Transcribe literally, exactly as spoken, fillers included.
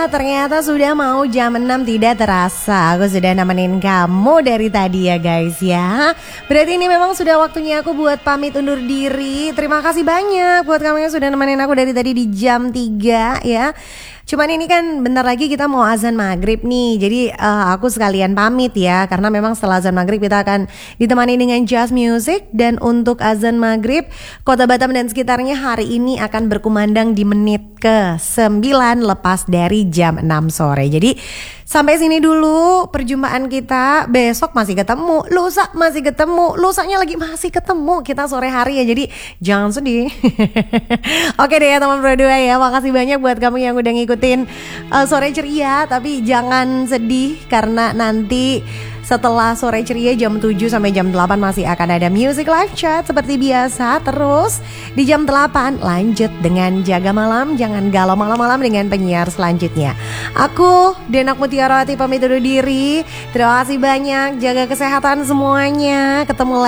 ternyata sudah mau jam enam, tidak terasa aku sudah nemenin kamu dari tadi ya guys ya. Berarti ini memang sudah waktunya aku buat pamit undur diri. Terima kasih banyak buat kamu yang sudah nemenin aku dari tadi di jam tiga ya. Cuman ini kan bentar lagi kita mau azan maghrib nih. Jadi uh, aku sekalian pamit ya, karena memang setelah azan maghrib kita akan ditemani dengan jazz music. Dan untuk azan maghrib, Kota Batam dan sekitarnya hari ini akan berkumandang di menit ke sembilan lepas dari jam enam sore. Jadi sampai sini dulu perjumpaan kita. Besok masih ketemu, lusa masih ketemu, lusanya lagi masih ketemu kita sore hari ya. Jadi jangan sedih. Oke deh ya teman berdua ya, makasih banyak buat kamu yang udah ngikutin uh, Sore Ceria. Tapi jangan sedih karena nanti setelah Sore Ceria jam tujuh sampai jam delapan masih akan ada Music Live Chat seperti biasa. Terus di jam delapan lanjut dengan Jaga Malam. Jangan galau malam-malam dengan penyiar selanjutnya. Aku Denak Mutiara Hati pamit undur diri. Terima kasih banyak, jaga kesehatan semuanya. Ketemu lagi